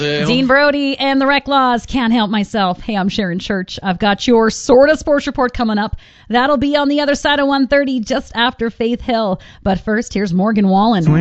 Dean Brody and the Rec Laws, Can't Help Myself. Hey, I'm Sharon Church. I've got your Sort of Sports Report coming up. That'll be on the other side of 1:30, just after Faith Hill. But first, here's Morgan Wallen.